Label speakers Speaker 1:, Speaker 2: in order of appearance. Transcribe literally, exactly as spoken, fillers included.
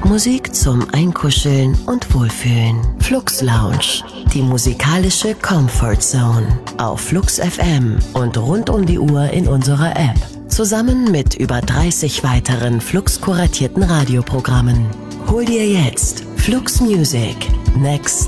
Speaker 1: Musik zum Einkuscheln und Wohlfühlen. Flux Lounge, die musikalische Comfort Zone. Auf Flux F M und rund um die Uhr in unserer App. Zusammen mit über dreißig weiteren Flux-kuratierten Radioprogrammen. Hol dir jetzt Flux Music. Next